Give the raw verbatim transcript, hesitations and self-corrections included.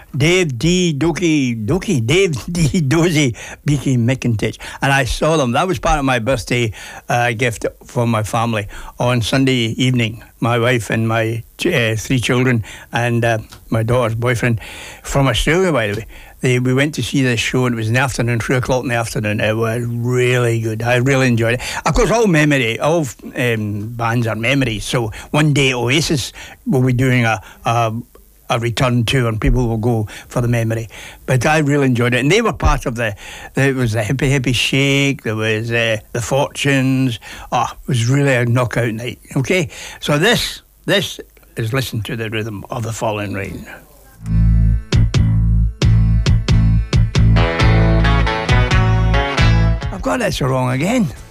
Dave D. Dokie, Dokie, Dave D. Dozy, Beaky McIntyre. And I saw them. That was part of my birthday uh, gift for my family on Sunday evening. My wife and my uh, three children and uh, my daughter's boyfriend from Australia, by the way. They, we went to see this show, and it was in the afternoon, three o'clock in the afternoon. It was really good. I really enjoyed it. Of course, all memory, all um, bands are memories. So one day Oasis will be doing a, a a return tour, and people will go for the memory. But I really enjoyed it, and they were part of the. There was the Hippie Hippie Shake. There was uh, the Fortunes. Oh, it was really a knockout night. Okay, so this this is Listen to the Rhythm of the Falling Rain. I've got that so wrong again.